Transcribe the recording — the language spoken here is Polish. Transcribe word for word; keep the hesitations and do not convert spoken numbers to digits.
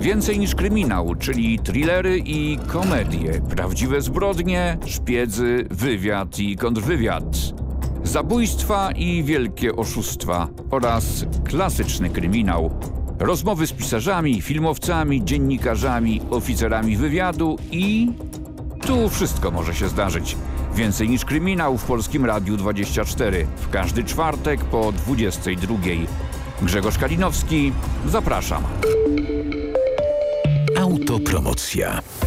Więcej niż kryminał, czyli thrillery i komedie, prawdziwe zbrodnie, szpiedzy, wywiad i kontrwywiad. Zabójstwa i wielkie oszustwa oraz klasyczny kryminał. Rozmowy z pisarzami, filmowcami, dziennikarzami, oficerami wywiadu i... tu wszystko może się zdarzyć. Więcej niż kryminał w Polskim Radiu dwadzieścia cztery. W każdy czwartek po dwudziestej drugiej. Grzegorz Kalinowski, zapraszam. Autopromocja.